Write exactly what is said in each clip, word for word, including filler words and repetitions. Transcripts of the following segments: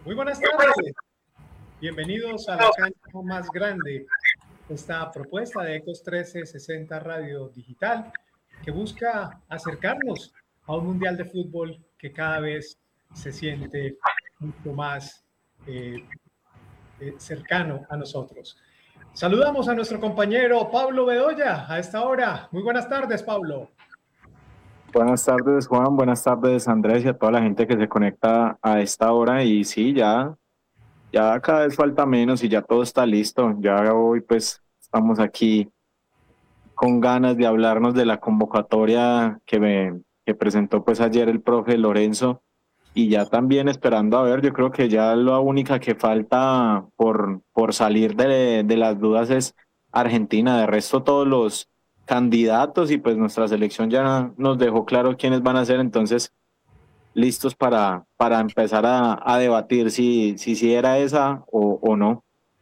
Muy buenas tardes. Bienvenidos a la cancha más grande. Esta propuesta de Ecos trescientos sesenta Radio Digital que busca acercarnos a un mundial de fútbol que cada vez se siente mucho más eh, eh, cercano a nosotros. Saludamos a nuestro compañero Pablo Bedoya a esta hora. Muy buenas tardes, Pablo. Buenas tardes, Juan. Buenas tardes, Andrés, y a toda la gente que se conecta a esta hora. Y sí, ya, ya cada vez falta menos y ya todo está listo. Ya hoy pues estamos aquí con ganas de hablarnos de la convocatoria que me que presentó pues ayer el profe Lorenzo, y ya también esperando a ver. Yo creo que ya la única que falta por, por salir de, de las dudas es Argentina. De resto todos los candidatos y pues nuestra selección ya nos dejó claro quiénes van a ser, entonces listos para, para empezar a, a debatir si, si, si era esa o, o no.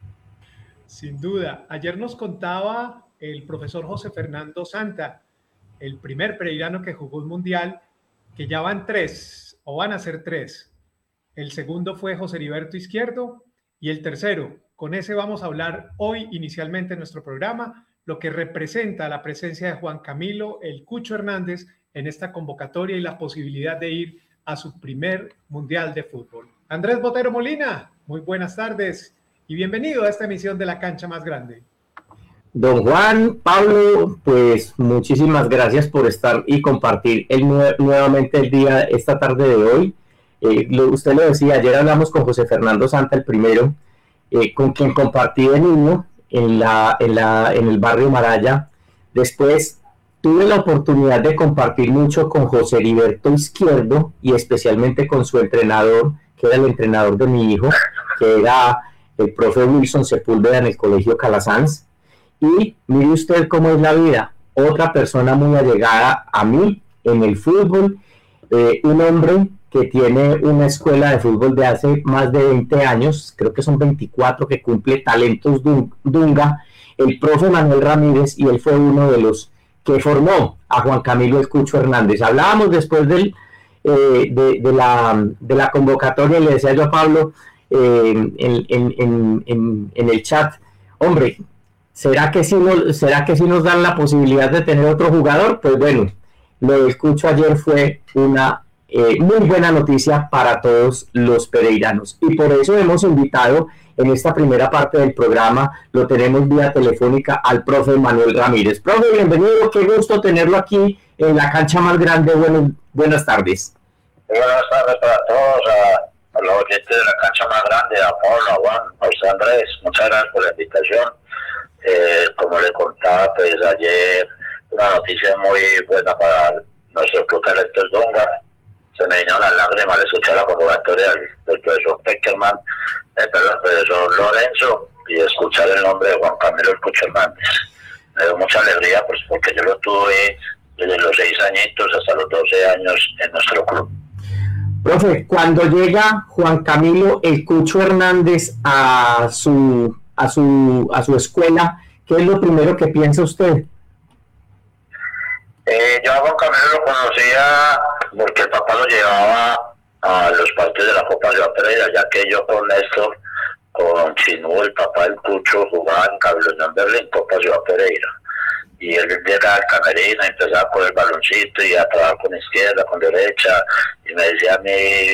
Sin duda. Ayer nos contaba el profesor José Fernando Santa, el primer pereirano que jugó un mundial, que ya van tres, o van a ser tres. El segundo fue José Heriberto Izquierdo y el tercero, con ese vamos a hablar hoy inicialmente en nuestro programa, lo que representa la presencia de Juan Camilo El Cucho Hernández en esta convocatoria y la posibilidad de ir a su primer mundial de fútbol. Andrés Botero Molina, muy buenas tardes y bienvenido a esta emisión de La Cancha Más Grande. Don Juan, Pablo, pues muchísimas gracias por estar y compartir el, nuevamente el día, esta tarde de hoy. Eh, lo, usted lo decía, ayer hablamos con José Fernando Santa, el primero, eh, con quien compartí de niño en, la, en, la, en el barrio Maraya. Después tuve la oportunidad de compartir mucho con José Heriberto Izquierdo y especialmente con su entrenador, que era el entrenador de mi hijo, que era el profe Wilson Sepúlveda en el Colegio Calasanz. Y mire usted cómo es la vida, otra persona muy allegada a mí en el fútbol, eh, un hombre que tiene una escuela de fútbol de hace más de veinte años, creo que son veinticuatro, que cumple Talentos Dunga, el profe Manuel Ramírez, y él fue uno de los que formó a Juan Camilo El Cucho Hernández. Hablábamos después del, eh, de, de, la, de la convocatoria, y le decía yo a Pablo eh, en, en, en, en, en el chat, hombre, ¿será que, sí nos, ¿será que sí nos dan la posibilidad de tener otro jugador? Pues bueno, lo que escucho ayer fue una eh, muy buena noticia para todos los pereiranos. Y por eso hemos invitado en esta primera parte del programa, lo tenemos vía telefónica, al profe Manuel Ramírez. Profe, bienvenido, qué gusto tenerlo aquí en la cancha más grande. Bueno, buenas tardes. Buenas tardes para todos, a, a los oyentes de la cancha más grande, a Pablo, a Juan, a usted Andrés, muchas gracias por la invitación. Eh, como le contaba, pues ayer una noticia muy buena para nuestro club Talentos Dunga. Se me vinieron las lágrimas al escuchar la convocatoria del, del profesor Peckerman, eh, perdón, profesor Lorenzo, y escuchar el nombre de Juan Camilo El Cucho Hernández. Me dio mucha alegría, pues porque yo lo tuve desde los seis añitos hasta los doce años en nuestro club. Profe, cuando llega Juan Camilo El Cucho Hernández a su a su a su escuela, ¿qué es lo primero que piensa usted? Eh, yo a Juan Camilo lo conocía porque el papá lo llevaba a los partidos de la Copa Ciudad Pereira, ya que yo con Néstor, con Chinú, el papá del Cucho, jugaba en Cabellón Berlín, Copa Ciudad Pereira. Y él llegaba al camerino, empezaba con el baloncito y a trabajar con izquierda, con derecha, y me decía a mí,